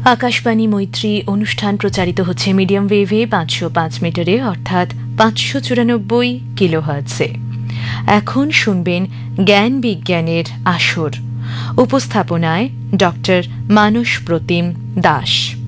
আকাশবাণী মৈত্রী অনুষ্ঠান প্রচারিত হচ্ছে মিডিয়াম ওয়েভে 505 মিটারে অর্থাৎ 594 কিলোহার্টজে। এখন শুনবেন জ্ঞান বিজ্ঞানের আসর। উপস্থাপনায় ডক্টর মানস প্রতিম দাস।